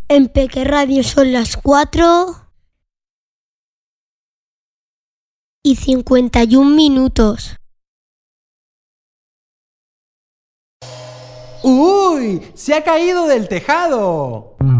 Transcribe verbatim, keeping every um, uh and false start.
En Peque Radio son las cuatro y cincuenta y un minutos. ¡Uy! ¡Se ha caído del tejado!